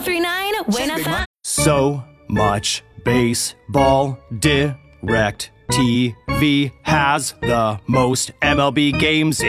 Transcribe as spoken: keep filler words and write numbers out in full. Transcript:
three nine, Win F M. So much baseball. Direct T V has the most M L B games